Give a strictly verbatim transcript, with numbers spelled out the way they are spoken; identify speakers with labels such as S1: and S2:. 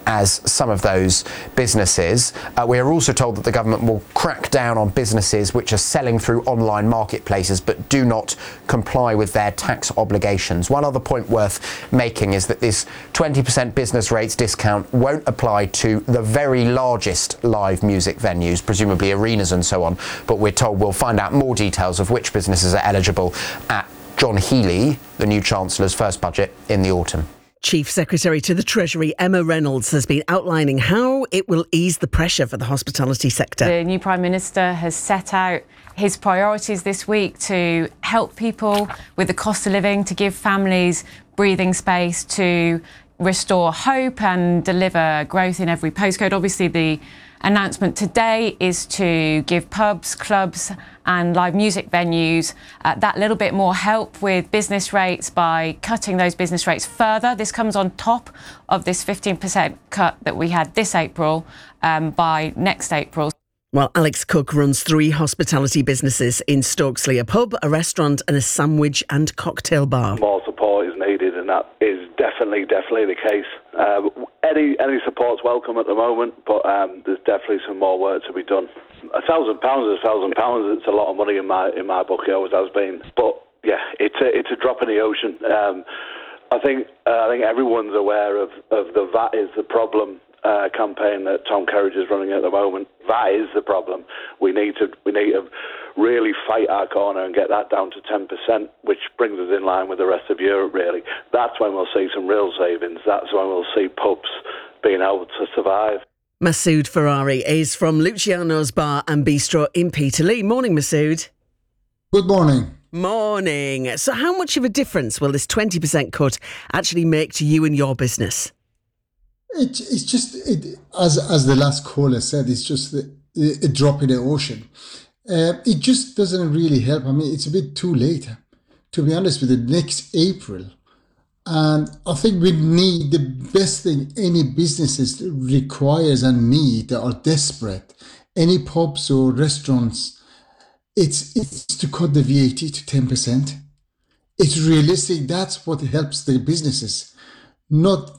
S1: as some of those businesses. Uh, we are also told that the government will crack down on businesses which are selling through online marketplaces but do not comply with their tax obligations. One other point worth making is that this twenty percent business rates discount won't apply to the very largest live music venues, presumably arenas and so on, but we're told we'll find out more details of which businesses are eligible at John Healey, the new Chancellor's first budget in the autumn.
S2: Chief Secretary to the Treasury, Emma Reynolds, has been outlining how it will ease the pressure for the hospitality sector.
S3: The new Prime Minister has set out his priorities this week to help people with the cost of living, to give families breathing space, to restore hope and deliver growth in every postcode. Obviously, the announcement today is to give pubs, clubs and live music venues uh, that little bit more help with business rates by cutting those business rates further. This comes on top of this fifteen percent cut that we had this April um, by next April.
S2: Well, Alex Cook runs three hospitality businesses in Stokesley, a pub, a restaurant and a sandwich and cocktail bar.
S4: More support is needed, and that is definitely, definitely the case. Um, any any support's welcome at the moment, but um, there's definitely some more work to be done. A thousand pounds is a thousand pounds. It's a lot of money in my in my book. It always has been. But yeah, it's a it's a drop in the ocean. Um, I think uh, I think everyone's aware of, of the V A T is the problem uh, campaign that Tom Kerridge is running at the moment. V A T is the problem. We need to we need to really fight our corner and get that down to ten percent, which brings us in line with the rest of Europe, really. That's when we'll see some real savings. That's when we'll see pubs being able to survive.
S2: Masood Ferrari is from Luciano's Bar and Bistro in Peterlee. Morning, Masood.
S5: Good morning.
S2: Morning. So how much of a difference will this twenty percent cut actually make to you and your business?
S5: It, it's just, it, as as the last caller said, it's just a, a drop in the ocean. Uh, it just doesn't really help. I mean, it's a bit too late, to be honest with you, next April. And I think we need the best thing any businesses requires and need that are desperate. Any pubs or restaurants, it's it's to cut the V A T to ten percent. It's realistic. That's what helps the businesses. Not